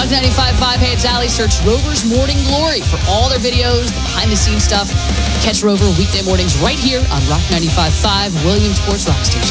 Rock 95.5, hey, it's Ali. Search Rover's Morning Glory for all their videos, the behind-the-scenes stuff. Catch Rover weekday mornings right here on Rock 95.5, Williamsport's Rock Station.